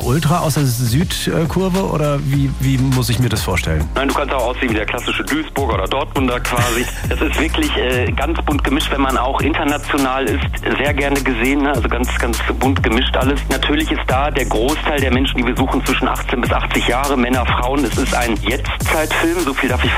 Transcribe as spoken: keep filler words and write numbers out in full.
Ultra aus der Südkurve oder wie, wie muss ich mir das vorstellen? Nein, du kannst auch aussehen wie der klassische Duisburger oder Dortmunder quasi. Das ist wirklich äh, ganz bunt gemischt, wenn man auch international ist, sehr gerne gesehen, ne? Also ganz, ganz bunt gemischt alles. Natürlich ist da der Großteil der Menschen, die wir suchen, zwischen achtzehn bis achtzig Jahre, Männer, Frauen. Es ist ein Jetztzeitfilm, so viel darf ich